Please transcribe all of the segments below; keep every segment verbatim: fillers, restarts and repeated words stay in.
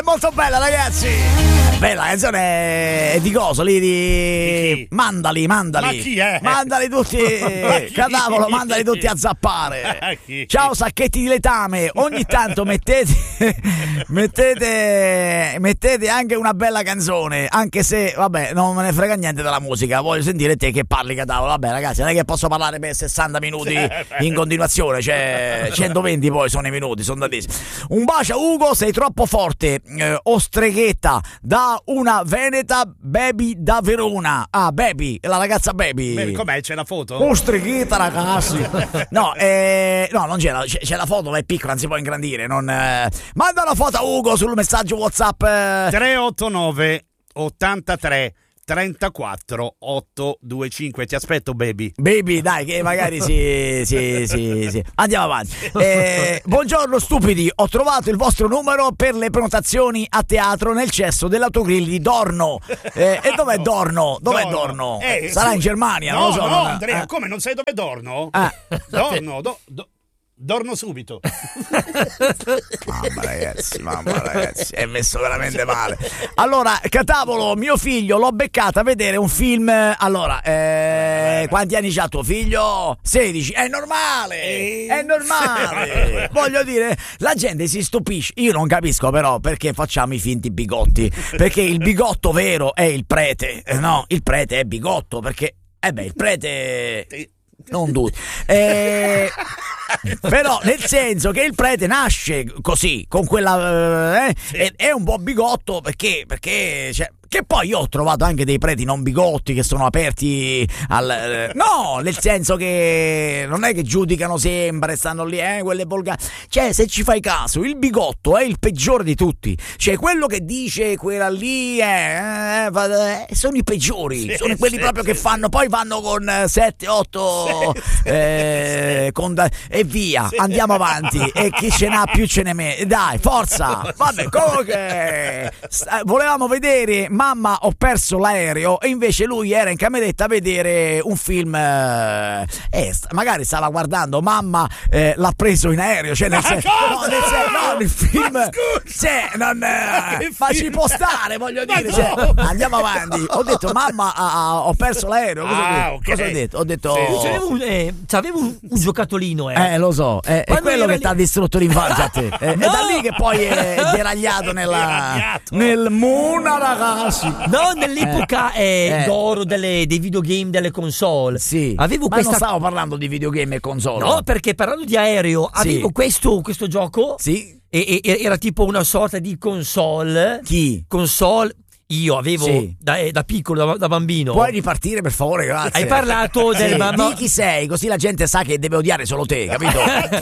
Molto bella, ragazzi. Bella canzone è di coso lì di, Di chi? mandali, mandali. Ma chi è? Mandali tutti. chi? Cadavolo, mandali tutti a zappare. Ma chi? Ciao sacchetti di letame. Ogni tanto mettete mettete mettete anche una bella canzone, anche se vabbè, non me ne frega niente della musica. Voglio sentire te che parli, Cadavolo. Vabbè, ragazzi, non è che posso parlare per sessanta minuti in continuazione, cioè centoventi poi sono i minuti, sono tantissimi. Un bacio Ugo, sei troppo forte. Eh, Ostreghetta da una veneta, Baby da Verona. Ah, Baby, la ragazza Baby. Beh, com'è? C'è la foto? Ostreghetta, ragazzi. No, eh, no, non c'è la, c'è, c'è la foto, ma è piccola, non si può ingrandire. Non, eh. Manda una foto a Ugo sul messaggio WhatsApp. Eh. tre otto nove ottantatré trentaquattro ottocentoventicinque. Ti aspetto, baby. Baby, dai, che magari si, si, si, si. Andiamo avanti. Eh, buongiorno stupidi, ho trovato il vostro numero per le prenotazioni a teatro nel cesso dell'autogrill di Dorno. Eh, e dov'è Dorno? Dov'è Dorno? Dorno? Eh, Sarà su- in Germania, no, non lo so. No, non- Andrea, eh. come non sai dove dorno? Ah. Dorno, do, do, dorno subito. Mamma ragazzi, mamma ragazzi, è messo veramente male. Allora, Catavolo, mio figlio l'ho beccata a vedere un film. Allora, eh, quanti anni c'ha tuo figlio? sedici. È normale, è normale. Voglio dire, la gente si stupisce. Io non capisco però perché facciamo i finti bigotti. Perché il bigotto vero è il prete. Eh, no, il prete è bigotto perché, eh beh, il prete... Non tutti. Eh, però nel senso che il prete nasce così, con quella... Eh, Sì. è, è un po' bigotto perché... perché cioè, che poi io ho trovato anche dei preti non bigotti che sono aperti al... eh, no, nel senso che non è che giudicano sempre, stanno lì, eh, quelle volgari. Cioè, se ci fai caso, il bigotto è il peggiore di tutti. Cioè, quello che dice quella lì eh, eh, fa- eh, sono i peggiori. Sì, sono quelli sì, proprio sì, che fanno, poi vanno con sette otto eh, con da- e via, Sì. andiamo avanti. E chi ce n'ha più ce ne mette. Dai, forza. Vabbè, comunque sta- volevamo vedere Mamma, ho perso l'aereo, e invece lui era in cameretta a vedere un film, eh, e st- magari stava guardando Mamma eh, l'ha preso in aereo, cioè nel Ma senso, cosa? no, nel senso, no, il film, Ma scusa! cioè, non, eh, che ma ci film? può stare, voglio Ma dire, no! cioè, andiamo avanti. Ho detto Mamma, ah, ah, ho perso l'aereo. Cosa, ho Ah, detto? ok. Cosa ho detto? Ho detto, Sì, C'avevo un, eh, c'avevo un, un giocattolino, eh. eh, lo so, è, è Quando quello era che lì- ti ha distrutto l'infanzia a te. È, è da No! lì che poi è deragliato nella, Deragliato. nel Muna, ragazzi. No, nell'epoca eh, Eh. d'oro delle, dei videogame, delle console. Sì, Avevo ma questa... non stavo parlando di videogame e console. No, perché parlando di aereo, Sì. avevo questo, questo gioco. Sì? E, e- era tipo una sorta di console. Chi? Console. Io avevo Sì. da, eh, da piccolo, da, da bambino. Puoi ripartire per favore, grazie. Hai parlato del Sì, mamma- di chi sei, così la gente sa che deve odiare solo te, capito?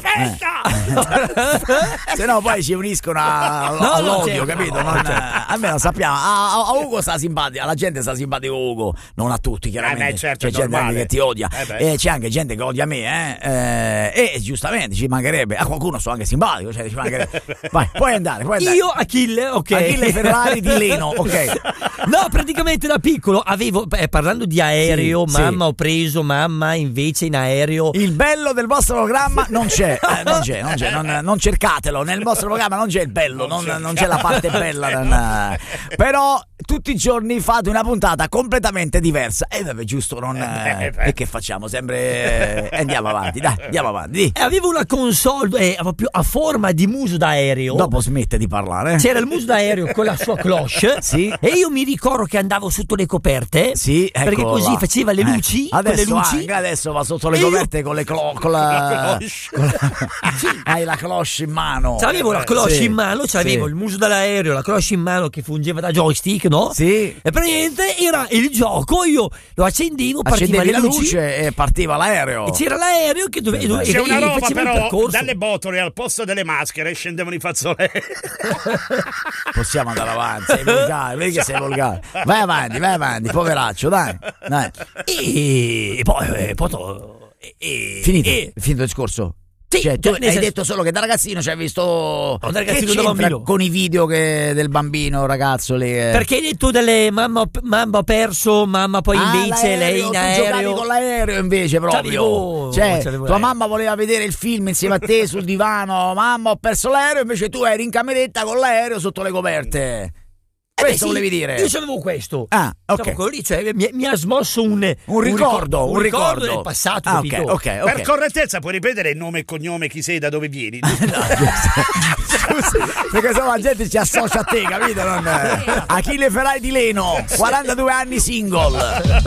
Se no poi ci uniscono a- No, all'odio, no, certo. capito? Non, almeno sappiamo, a, a- a Ugo sta simpatico, alla gente sta simpatico Ugo, non a tutti chiaramente. Eh beh, certo, c'è è gente anche normale. che ti odia, Eh beh. e c'è anche gente che odia me, eh? Eh, e giustamente ci mancherebbe, a qualcuno sto anche simpatico, cioè ci mancherebbe. Vai, puoi andare, puoi andare. Io, Achille, ok. Achille Ferrari di Leno, ok. No, praticamente da piccolo avevo, eh, parlando di aereo, Sì, mamma sì. ho preso, mamma invece in aereo. Il bello del vostro programma non c'è, eh, non c'è, non c'è, non, non cercatelo, nel vostro programma non c'è il bello, non, non c'è la parte bella, non- però tutti i giorni fate una puntata completamente diversa, e vabbè, giusto, non, Eh, eh, beh. e che facciamo, sempre, eh, andiamo avanti, dai, andiamo avanti, E avevo una console eh, proprio a forma di muso d'aereo. dopo smette di parlare, C'era il muso d'aereo con la sua cloche. Sì. E io mi ricordo che andavo sotto le coperte. sì, Perché eccolo così là. faceva le Eh, luci. con le adesso luci. anche adesso va sotto le E io- coperte con le clo- con la, cloche. con la- hai la cloche in mano, C'avevo la Eh, cloche sì, in mano, c'avevo sì. il muso dell'aereo, la cloche in mano che fungeva da joystick, no? sì. E praticamente era il gioco, io lo accendevo, partiva Accendevi le la luci, luce e partiva l'aereo. e c'era l'aereo che doveva C'è e, C'è e- una e roba faceva il però, percorso. dalle botole al posto delle maschere scendevano i fazzoletti. Possiamo andare avanti, sei volgare, vedi che sei volgare. Vai avanti, vai avanti, poveraccio, dai. dai. E, e poi, e poi to- e- e- Finito, e- finito il discorso. Sì, cioè, tu nel hai senso- detto solo che da ragazzino ci hai visto. da ragazzino, che da c'entra bambino. con i video che del bambino, ragazzo lì. eh? Perché hai detto delle mamma, mamma ho perso, mamma poi Ah, invece lei in tu aereo. giocavi con l'aereo invece proprio. C'avevo- Cioè, c'avevo tua l'aereo. mamma voleva vedere il film insieme a te sul divano. Mamma, ho perso l'aereo, invece tu eri in cameretta con l'aereo sotto le coperte. Eh beh, Questo sì, volevi dire? Io sapevo questo. Ah, ok. Stavo quello lì, cioè, mi, mi ha smosso un, Un ricordo, un un ricordo ricordo. del passato, Ah, capito? ok, ok, ok. Per correttezza puoi ripetere il nome e cognome, chi sei, da dove vieni? Scusi, perché sennò la gente ci associa a te, capito? Non... Achille Ferrari di Leno, quarantadue anni single.